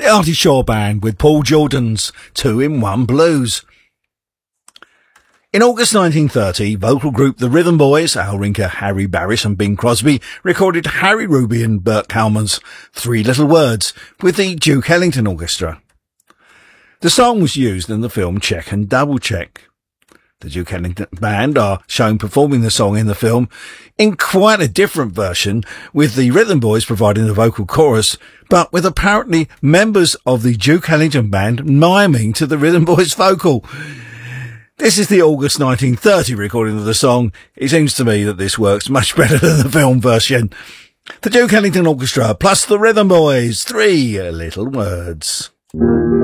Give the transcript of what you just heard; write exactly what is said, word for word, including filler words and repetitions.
the Artie Shaw Band with Paul Jordan's Two in One Blues. In August nineteen thirty, vocal group The Rhythm Boys, Al Rinker, Harry Barris and Bing Crosby, recorded Harry Ruby and Bert Kalman's Three Little Words with the Duke Ellington Orchestra. The song was used in the film Check and Double Check. The Duke Ellington Band are shown performing the song in the film in quite a different version, with the Rhythm Boys providing the vocal chorus, but with apparently members of the Duke Ellington Band miming to the Rhythm Boys vocal. This is the August nineteen thirty recording of the song. It seems to me that this works much better than the film version. The Duke Ellington Orchestra plus the Rhythm Boys, Three Little Words.